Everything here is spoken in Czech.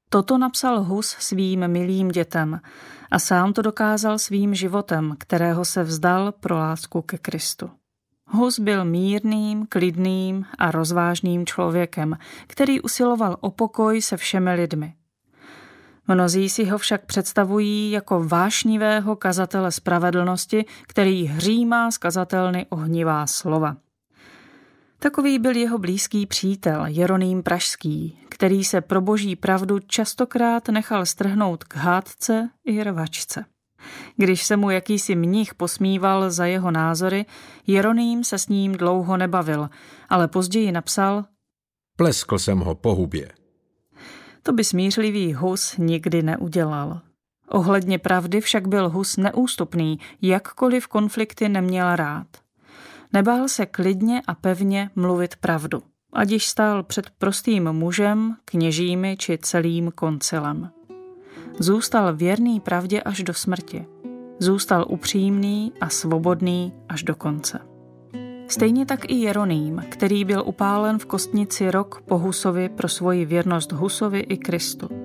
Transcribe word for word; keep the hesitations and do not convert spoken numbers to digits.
Toto napsal Hus svým milým dětem a sám to dokázal svým životem, kterého se vzdal pro lásku ke Kristu. Hus byl mírným, klidným a rozvážným člověkem, který usiloval o pokoj se všemi lidmi. Mnozí si ho však představují jako vášnivého kazatele spravedlnosti, který hřímá z kazatelny ohnivá slova. Takový byl jeho blízký přítel Jeroným Pražský, který se pro boží pravdu častokrát nechal strhnout k hádce i rvačce. Když se mu jakýsi mnich posmíval za jeho názory, Jeroným se s ním dlouho nebavil, ale později napsal: Pleskl jsem ho po hubě. To by smířlivý Hus nikdy neudělal. Ohledně pravdy však byl Hus neústupný, jakkoliv konflikty neměl rád. Nebál se klidně a pevně mluvit pravdu, ať již stál před prostým mužem, kněžími či celým koncilem. Zůstal věrný pravdě až do smrti. Zůstal upřímný a svobodný až do konce. Stejně tak i Jeroným, který byl upálen v kostnici rok po Husovi pro svoji věrnost Husovi i Kristu.